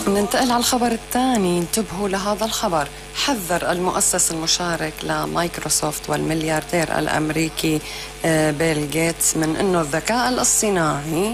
ننتقل على الخبر الثاني. انتبهوا لهذا الخبر. حذر المؤسس المشارك لمايكروسوفت والملياردير الأمريكي بيل غيتس من أنه الذكاء الاصطناعي